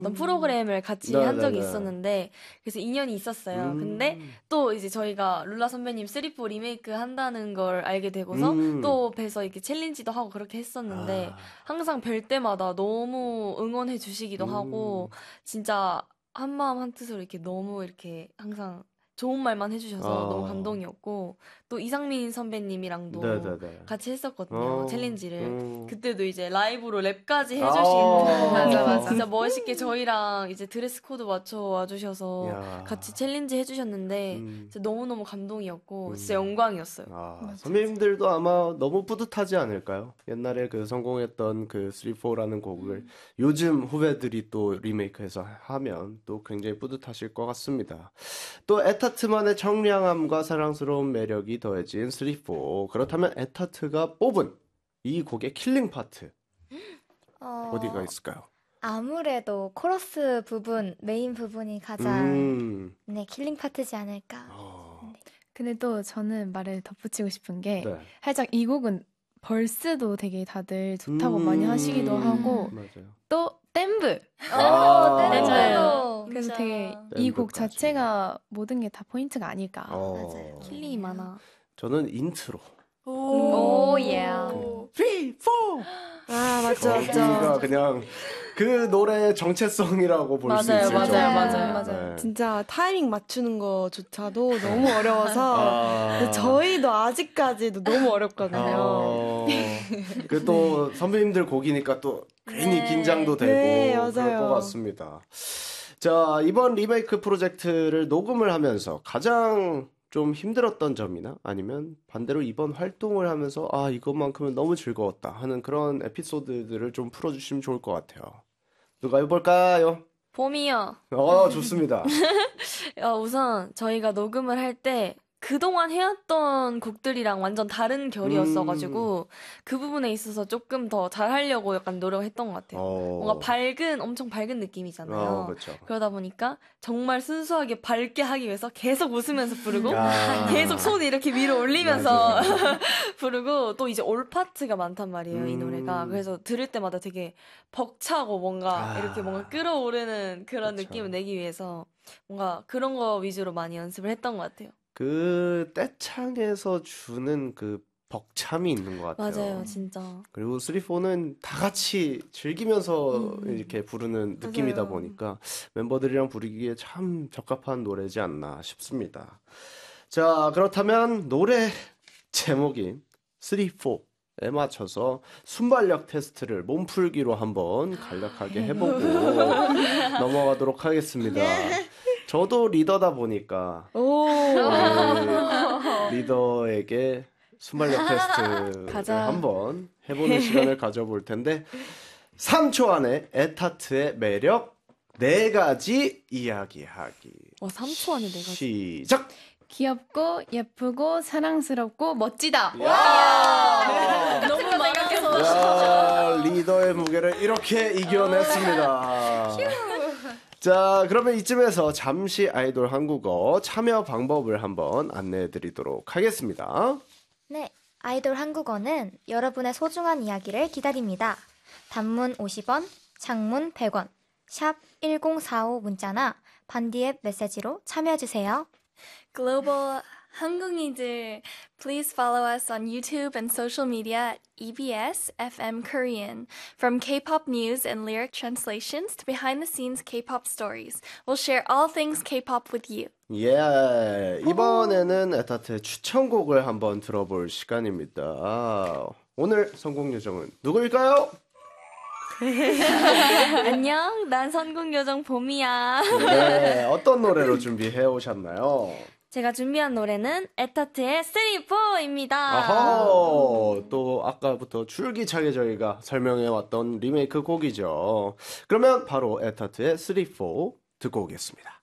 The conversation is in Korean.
어떤 프로그램을 같이 한 적이 있었는데 그래서 인연이 있었어요. 근데 또 이제 저희가 룰라 선배님 3-4 리메이크 한다는 걸 알게 되고서 또 뵈서 이렇게 챌린지도 하고 그렇게 했었는데 항상 뵐 때마다 너무 응원해 주시기도 하고 진짜 한마음 한뜻으로 이렇게 너무 이렇게 항상 좋은 말만 해주셔서 너무 감동이었고 또 이상민 선배님이랑도 같이 했었거든요. 챌린지를. 그때도 이제 라이브로 랩까지 해주시고 맞아. 진짜 멋있게 저희랑 이제 드레스 코드 맞춰 와주셔서 같이 챌린지 해주셨는데 진짜 너무너무 감동이었고 진짜 영광이었어요. 선배님들도 아마 너무 뿌듯하지 않을까요? 옛날에 그 성공했던 그 3-4라는 곡을 요즘 후배들이 또 리메이크해서 하면 또 굉장히 뿌듯하실 것 같습니다. 또 에타트만의 청량함과 사랑스러운 매력이 더해진 3-4. 그렇다면 에타트가 뽑은 이 곡의 킬링 파트 어디가 있을까요? 아무래도 코러스 부분, 메인 부분이 가장 킬링 파트지 않을까. 네. 근데 또 저는 말을 덧붙이고 싶은 게 살짝 이 곡은 벌스도 되게 다들 좋다고 많이 하시기도 하고 또 댐브. 댐브도. 그래서 되게 이 곡 자체가 모든 게 다 포인트가 아닐까. 맞아요. 킬링이 많아. 저는 인트로. 오, 예. 3, 4. 맞죠. 그냥 그 노래의 정체성이라고 볼 수 있죠. 맞아요. 진짜 타이밍 맞추는 거조차도 너무 어려워서 저희도 아직까지도 너무 어렵거든요. 그 또 선배님들 곡이니까 또 괜히 긴장도 되고 그럴 것 같습니다. 자, 이번 리메이크 프로젝트를 녹음을 하면서 가장 좀 힘들었던 점이나 아니면 반대로 이번 활동을 하면서 이것만큼은 너무 즐거웠다 하는 그런 에피소드들을 좀 풀어주시면 좋을 것 같아요. 누가 해볼까요? 봄이요. 좋습니다. 우선 저희가 녹음을 할 때 그동안 해왔던 곡들이랑 완전 다른 결이었어가지고 그 부분에 있어서 조금 더 잘하려고 약간 노력했던 것 같아요. 뭔가 엄청 밝은 느낌이잖아요. 그렇죠. 그러다 보니까 정말 순수하게 밝게 하기 위해서 계속 웃으면서 부르고 계속 손 이렇게 위로 올리면서 부르고 또 이제 올 파트가 많단 말이에요, 이 노래가. 그래서 들을 때마다 되게 벅차고 뭔가 이렇게 뭔가 끌어오르는 그런 느낌을 내기 위해서 뭔가 그런 거 위주로 많이 연습을 했던 것 같아요. 그 떼창에서 주는 그 벅참이 있는 것 같아요. 맞아요, 진짜. 그리고 3-4는 다 같이 즐기면서 이렇게 부르는 느낌이다 보니까 멤버들이랑 부르기에 참 적합한 노래지 않나 싶습니다. 자, 그렇다면 노래 제목인 3-4에 맞춰서 순발력 테스트를 몸풀기로 한번 간략하게 해보고 넘어가도록 하겠습니다. 저도 리더다 보니까 리더에게 순발력 테스트를 한번 해보는 시간을 가져볼 텐데 3초 안에 에타트의 매력 4가지 이야기하기. 3초 안에 4가지. 시작! 귀엽고 예쁘고 사랑스럽고 멋지다. 너무 생각해서 리더의 무게를 이렇게 이겨냈습니다. 자, 그러면 이쯤에서 잠시 아이돌 한국어 참여 방법을 한번 안내해드리도록 하겠습니다. 네, 아이돌 한국어는 여러분의 소중한 이야기를 기다립니다. 단문 50원, 장문 100원, 샵 1045 문자나 반디앱 메시지로 참여해주세요. Global 한국인들, please follow us on YouTube and social media at EBS FM Korean. From K-pop news and lyric translations to behind-the-scenes K-pop stories, we'll share all things K-pop with you. 이번에는 에타트의 추천곡을 한번 들어볼 시간입니다. 오늘 성공 요정은 누구일까요? 안녕, 난 선곡요정 봄이야. 네, 어떤 노래로 준비해 오셨나요? 제가 준비한 노래는 에타트의 3-4입니다. 또 아까부터 줄기차게 저희가 설명해왔던 리메이크 곡이죠. 그러면 바로 에타트의 3-4 듣고 오겠습니다.